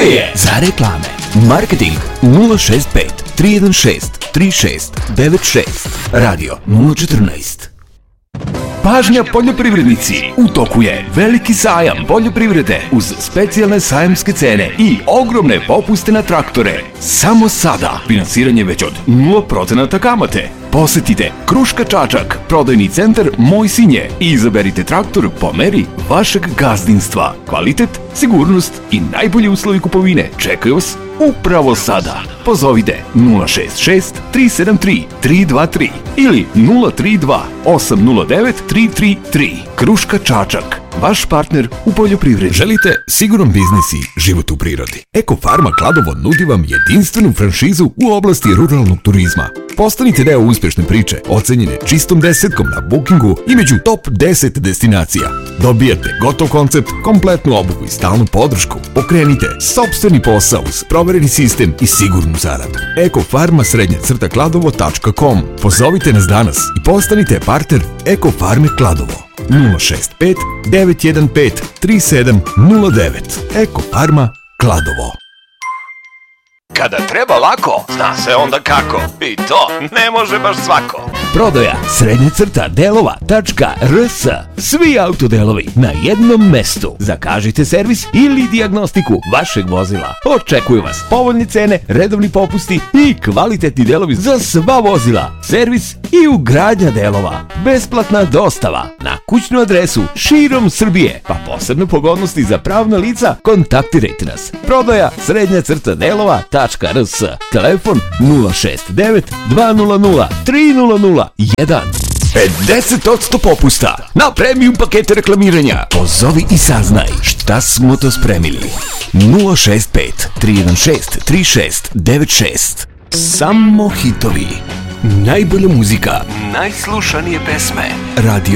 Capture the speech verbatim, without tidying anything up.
je za reklame. Marketing nula šest pet tri jedan šest tri šest devet šest. Radio nula četrnaest. Pažnja poljoprivrednici, u toku je veliki sajam poljoprivrede uz specijalne sajamske cene i ogromne popuste na traktore. Samo sada finansiranje već od nula procenata kamate. Posetite Kruška Čačak, prodajni centar Moj Sinje i izaberite traktor po meri vašeg gazdinstva. Kvalitet, sigurnost i najbolji uslovi kupovine čekaju vas upravo sada. Pozovite nula šest šest tri sedam tri tri dva tri ili nula tri dva osam nula devet tri tri tri. Kruška Čačak, vaš partner u poljoprivredi. Želite siguran biznis i život u prirodi? Ekofarma Kladovo nudi vam jedinstvenu franšizu u oblasti ruralnog turizma. Postanite deo uspješne priče, ocenjene čistom desetkom na Bookingu i među top deset destinacija. Dobijate gotov koncept, kompletnu obuku i stalnu podršku. Pokrenite sopstveni posao uz provereni sistem i sigurnu zaradu. ekofarma srednja crta kladovo tačka com. Pozovite nas danas i postanite partner Ekofarme Kladovo. nula šest pet devet jedan pet tri sedam nula devet. Ekofarma Kladovo. Kada treba lako, zna se onda kako. I to ne može baš svako. Prodaja srednja crta delova tačka rs. Svi autodelovi na jednom mestu. Zakažite servis ili dijagnostiku vašeg vozila. Očekuju vas povoljne cene, redovni popusti i kvalitetni delovi za sva vozila. Servis i ugradnja delova. Besplatna dostava na kućnu adresu širom Srbije. Pa posebne pogodnosti za pravna lica, kontaktirajte nas. Prodaja srednja crta delova tačka rs. Telefon nula šest devet dva nula nula tri nula nula jedan. pedeset posto popusta na premium pakete reklamiranja. Pozovi i saznaj šta smo to spremili. nula šest pet tri jedan šest tri šest devet šest. Samo hitovi. Najbolja muzika. Najslušanije pesme. Radio